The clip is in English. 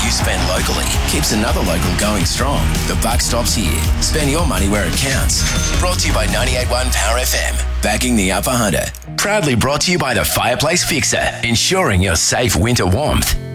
you spend locally keeps another local going strong. The buck stops here. Spend your money where it counts. Brought to you by 98.1 Power FM. Backing the Upper Hunter. Proudly brought to you by the Fireplace Fixer. Ensuring your safe winter warmth.